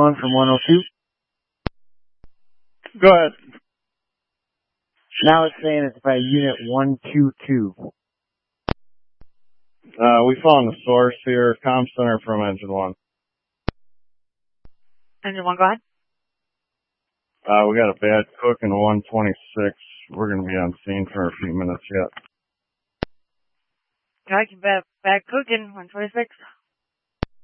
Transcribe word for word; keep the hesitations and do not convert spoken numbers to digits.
one from one oh two. Go ahead. Now it's saying it's by unit one two two. Uh, we found the source here, comm center from engine one. Engine one, go ahead. Uh, we got a bad cook in one twenty-six. We're going to be on scene for a few minutes yet. All right, bad, bad cooking, one twenty-six.